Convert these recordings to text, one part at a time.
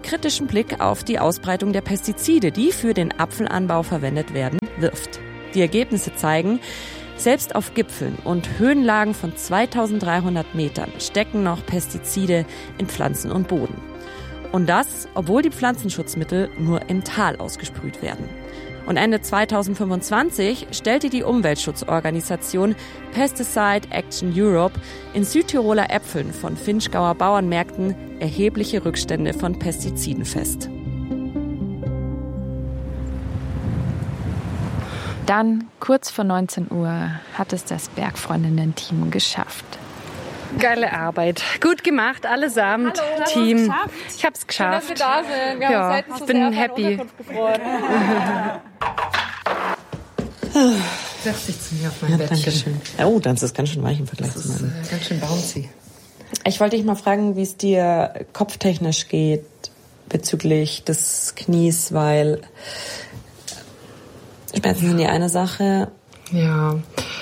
kritischen Blick auf die Ausbreitung der Pestizide, die für den Apfelanbau verwendet werden, wirft. Die Ergebnisse zeigen, selbst auf Gipfeln und Höhenlagen von 2300 Metern stecken noch Pestizide in Pflanzen und Boden. Und das, obwohl die Pflanzenschutzmittel nur im Tal ausgesprüht werden. Und Ende 2025 stellte die Umweltschutzorganisation Pesticide Action Europe in Südtiroler Äpfeln von Vinschgauer Bauernmärkten erhebliche Rückstände von Pestiziden fest. Dann, kurz vor 19 Uhr, hat es das Bergfreundinnen-Team geschafft. Geile Arbeit. Gut gemacht, allesamt. Hallo, Team. Ich hab's geschafft. Schön, dass wir da sind. Wir haben uns selten ich so bin sehr auf happy. eine Unterkunft gefreut. Setz dich zu mir auf mein Bettchen. Dankeschön. Oh, das ist ganz schön weich im Vergleich zu meinem. Ganz schön bouncy. Ich wollte dich mal fragen, wie es dir kopftechnisch geht bezüglich des Knies, weil Schmerzen sind die eine Sache. Ja,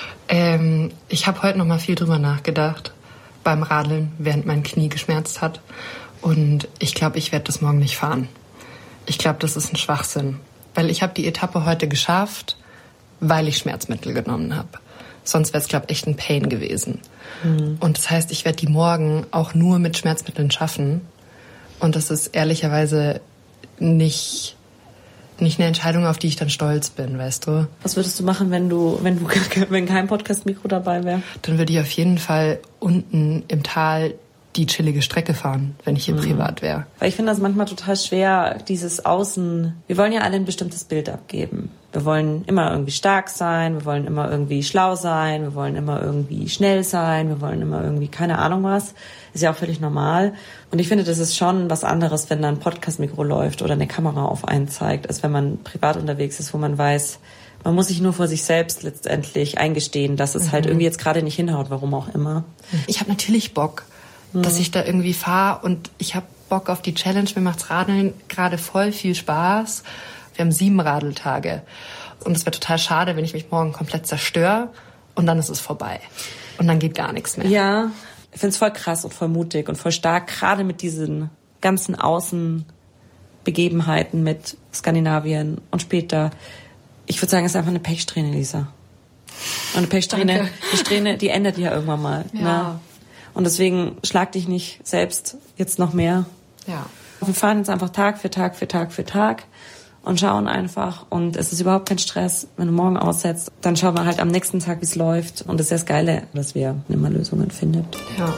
ich habe heute noch mal viel drüber nachgedacht beim Radeln, während mein Knie geschmerzt hat. Und ich glaube, ich werde das morgen nicht fahren. Ich glaube, das ist ein Schwachsinn. Weil ich habe die Etappe heute geschafft, weil ich Schmerzmittel genommen habe. Sonst wäre es, glaube ich, echt ein Pain gewesen. Und das heißt, ich werde die morgen auch nur mit Schmerzmitteln schaffen. Und das ist ehrlicherweise nicht eine Entscheidung, auf die ich dann stolz bin, weißt du? Was würdest du machen, wenn kein Podcast-Mikro dabei wäre? Dann würde ich auf jeden Fall unten im Tal die chillige Strecke fahren, wenn ich hier privat wäre. Weil ich finde das manchmal total schwer, dieses Außen. Wir wollen ja alle ein bestimmtes Bild abgeben. Wir wollen immer irgendwie stark sein, wir wollen immer irgendwie schlau sein, wir wollen immer irgendwie schnell sein, wir wollen immer irgendwie keine Ahnung was. Ist ja auch völlig normal. Und ich finde, das ist schon was anderes, wenn da ein Podcast-Mikro läuft oder eine Kamera auf einen zeigt, als wenn man privat unterwegs ist, wo man weiß, man muss sich nur vor sich selbst letztendlich eingestehen, dass es halt irgendwie jetzt gerade nicht hinhaut, warum auch immer. Ich habe natürlich Bock, dass ich da irgendwie fahre und ich habe Bock auf die Challenge. Mir macht's Radeln gerade voll viel Spaß. Wir haben 7 Radeltage und es wäre total schade, wenn ich mich morgen komplett zerstöre und dann ist es vorbei und dann geht gar nichts mehr. Ja, ich finde es voll krass und voll mutig und voll stark, gerade mit diesen ganzen Außenbegebenheiten mit Skandinavien und später. Ich würde sagen, es ist einfach eine Pechsträhne, Lisa. Und eine Pechsträne, die Strähne, die endet ja irgendwann mal. Ja. Ne? Und deswegen schlag dich nicht selbst jetzt noch mehr. Ja. Wir fahren jetzt einfach Tag für Tag für Tag für Tag und schauen einfach. Und es ist überhaupt kein Stress. Wenn du morgen aussetzt, dann schauen wir halt am nächsten Tag, wie es läuft. Und das ist ja das Geile, dass wir immer Lösungen finden. Ja.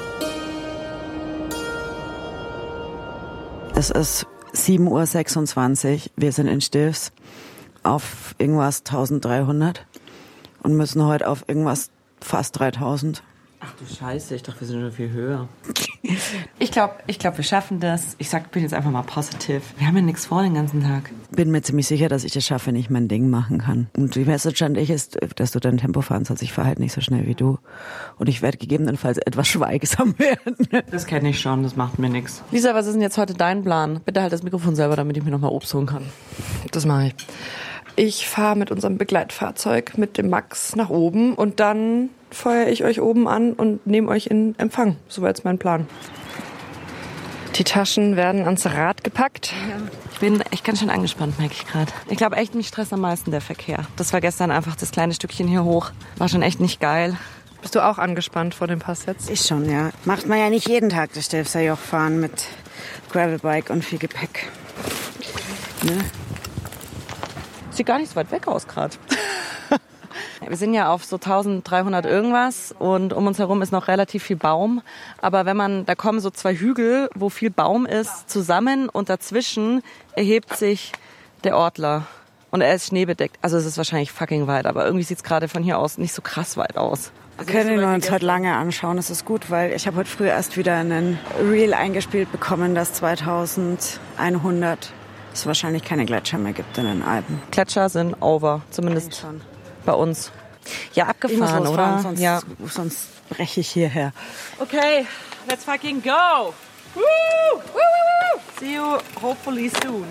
Es ist 7:26 Uhr. Wir sind in Stilfs auf irgendwas 1300 und müssen heute auf irgendwas fast 3000. Ach du Scheiße, ich dachte, wir sind schon viel höher. Ich glaube, wir schaffen das. Bin jetzt einfach mal positiv. Wir haben ja nichts vor den ganzen Tag. Bin mir ziemlich sicher, dass ich das schaffe, wenn ich mein Ding machen kann. Und die Message an dich ist, dass du dein Tempo fahren sollst. Ich fahre halt nicht so schnell wie du. Und ich werde gegebenenfalls etwas schweigsam werden. Das kenne ich schon, das macht mir nichts. Lisa, was ist denn jetzt heute dein Plan? Bitte halt das Mikrofon selber, damit ich mir nochmal Obst holen kann. Das mache ich. Ich fahre mit unserem Begleitfahrzeug, mit dem Max, nach oben und dann feuere ich euch oben an und nehme euch in Empfang. Soweit ist mein Plan. Die Taschen werden ans Rad gepackt. Ich bin echt ganz schön angespannt, merke ich gerade. Ich glaube echt, mich stresst am meisten der Verkehr. Das war gestern einfach das kleine Stückchen hier hoch. War schon echt nicht geil. Bist du auch angespannt vor dem Pass jetzt? Ich schon, ja. Macht man ja nicht jeden Tag das Stilfser Joch fahren mit Gravelbike und viel Gepäck. Ne? Sieht gar nicht so weit weg aus gerade. Wir sind ja auf so 1300 irgendwas und um uns herum ist noch relativ viel Baum. Aber da kommen so 2 Hügel, wo viel Baum ist, zusammen und dazwischen erhebt sich der Ortler. Und er ist schneebedeckt. Also es ist wahrscheinlich fucking weit, aber irgendwie sieht es gerade von hier aus nicht so krass weit aus. Wir können uns heute lange anschauen, das ist gut, weil ich habe heute früh erst wieder einen Reel eingespielt bekommen, das 2100 es wahrscheinlich keine Gletscher mehr gibt in den Alpen. Gletscher sind over, zumindest bei uns. Ja, abgefahren, oder? Sonst breche ich hierher. Okay, let's fucking go! Woo! Woo, woo, woo. See you hopefully soon.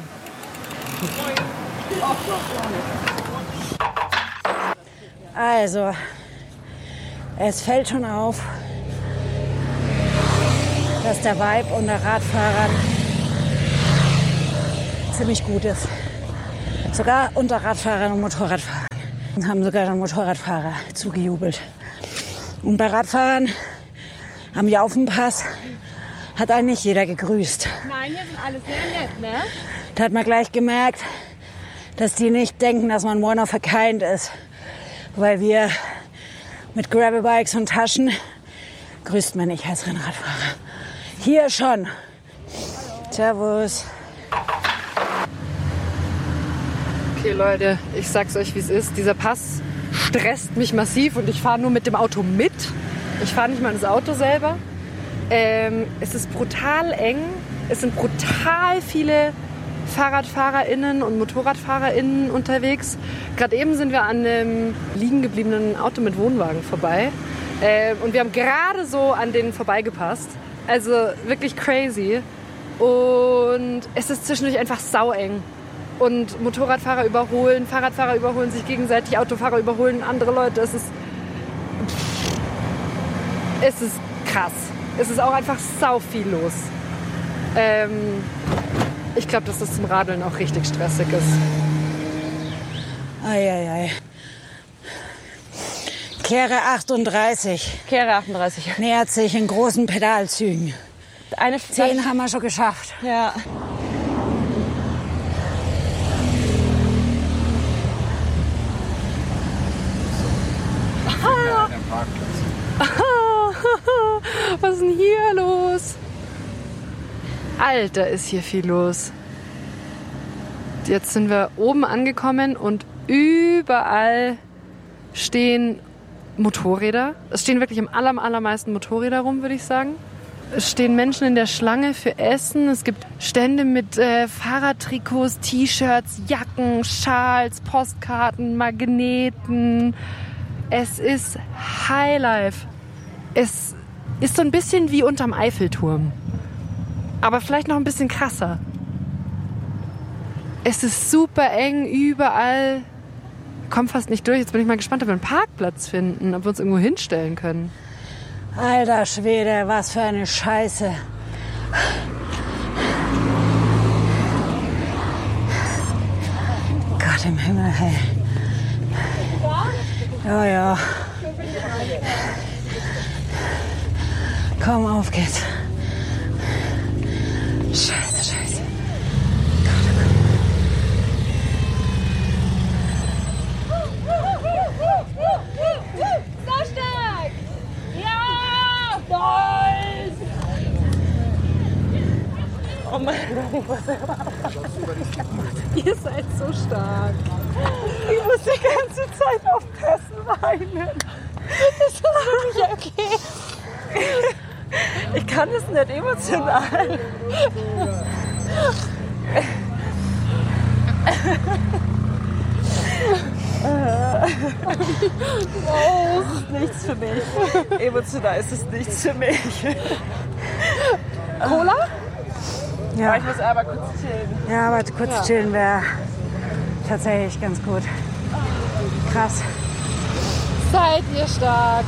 Also, es fällt schon auf, dass der Vibe unter Radfahrern ziemlich gut ist. Sogar unter Radfahrern und Motorradfahrern. Und haben sogar den Motorradfahrer zugejubelt. Und bei Radfahrern am Jaufenpass hat eigentlich jeder gegrüßt. Nein, hier sind alle sehr nett, ne? Da hat man gleich gemerkt, dass die nicht denken, dass man one of a kind ist. Weil wir mit Gravelbikes und Taschen grüßt man nicht als Rennradfahrer. Hier schon. Servus. Okay, Leute, ich sag's euch, wie es ist. Dieser Pass stresst mich massiv und ich fahre nur mit dem Auto mit. Ich fahre nicht mal ins Auto selber. Es ist brutal eng. Es sind brutal viele FahrradfahrerInnen und MotorradfahrerInnen unterwegs. Gerade eben sind wir an einem liegen gebliebenen Auto mit Wohnwagen vorbei. Und wir haben gerade so an denen vorbeigepasst. Also wirklich crazy. Und es ist zwischendurch einfach saueng. Und Motorradfahrer überholen, Fahrradfahrer überholen sich gegenseitig, Autofahrer überholen andere Leute. Es ist krass. Es ist auch einfach sau viel los. Ich glaube, dass das zum Radeln auch richtig stressig ist. Ei. Kehre 38 Kehre 38. nähert sich in großen Pedalzügen. 10 haben wir schon geschafft. Ja. Was ist denn hier los? Alter, ist hier viel los. Jetzt sind wir oben angekommen und überall stehen Motorräder. Es stehen wirklich am allermeisten Motorräder rum, würde ich sagen. Es stehen Menschen in der Schlange für Essen. Es gibt Stände mit Fahrradtrikots, T-Shirts, Jacken, Schals, Postkarten, Magneten. Es ist Highlife. Es ist so ein bisschen wie unterm Eiffelturm. Aber vielleicht noch ein bisschen krasser. Es ist super eng überall. Komm fast nicht durch. Jetzt bin ich mal gespannt, ob wir einen Parkplatz finden, ob wir uns irgendwo hinstellen können. Alter Schwede, was für eine Scheiße. Gott im Himmel, hey. Ja. Komm, auf geht's. Scheiße. So stark! Ja! Stolz! Oh mein Gott, Ihr seid so stark. ich muss die ganze Zeit aufpassen weinen. Das ist wirklich okay. Ich kann es nicht emotional. Das ist nichts für mich. Emotional ist es nichts für mich. Cola? Ja, Ich muss aber kurz chillen. ja, aber kurz chillen wäre tatsächlich ganz gut. Krass. Seid ihr stark.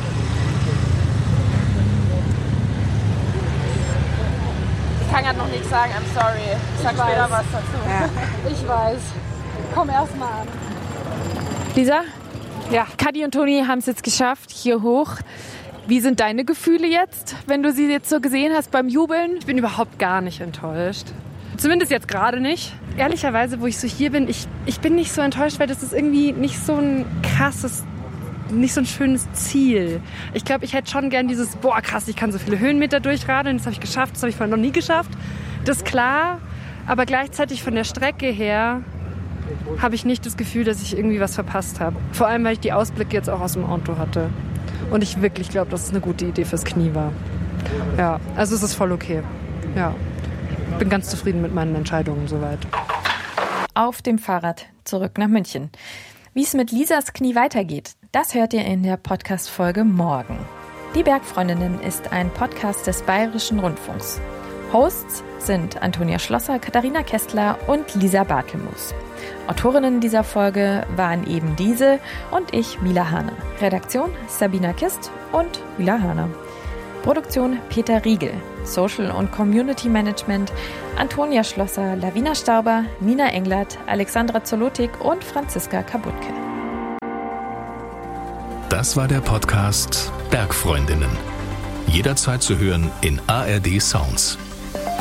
Ich kann ja noch nichts sagen, I'm sorry. Ich sag später was dazu. Ja. Ich weiß. Komm erst mal an. Lisa? Ja. Kadi und Toni haben es jetzt geschafft, hier hoch. Wie sind deine Gefühle jetzt, wenn du sie jetzt so gesehen hast beim Jubeln? Ich bin überhaupt gar nicht enttäuscht. Zumindest jetzt gerade nicht. Ehrlicherweise, wo ich so hier bin, ich bin nicht so enttäuscht, weil das ist irgendwie nicht so ein krasses, nicht so ein schönes Ziel. Ich glaube, ich hätte schon gern dieses, boah krass, ich kann so viele Höhenmeter durchradeln, das habe ich geschafft, das habe ich vorher noch nie geschafft. Das ist klar, aber gleichzeitig von der Strecke her habe ich nicht das Gefühl, dass ich irgendwie was verpasst habe. Vor allem, weil ich die Ausblicke jetzt auch aus dem Auto hatte. Und ich wirklich glaube, dass es eine gute Idee fürs Knie war. Ja, also es ist voll okay. Ja, bin ganz zufrieden mit meinen Entscheidungen soweit. Auf dem Fahrrad zurück nach München. Wie es mit Lisas Knie weitergeht, das hört ihr in der Podcast-Folge morgen. Die Bergfreundinnen ist ein Podcast des Bayerischen Rundfunks. Hosts sind Antonia Schlosser, Katharina Kestler und Lisa Bartlemus. Autorinnen dieser Folge waren eben diese und ich, Mila Hahner. Redaktion Sabina Kist und Mila Hahner. Produktion Peter Riegel. Social und Community Management Antonia Schlosser, Lavina Stauber, Nina Englert, Alexandra Zolotik und Franziska Kabutke. Das war der Podcast Bergfreundinnen. Jederzeit zu hören in ARD Sounds.